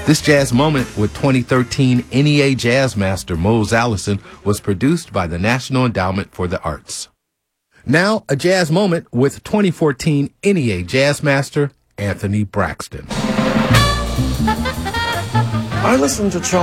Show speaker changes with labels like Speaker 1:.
Speaker 1: This jazz moment with 2013 NEA Jazz Master Mose Allison was produced by the National Endowment for the Arts. Now, a jazz moment with 2014 NEA Jazz Master Anthony Braxton.
Speaker 2: I listened to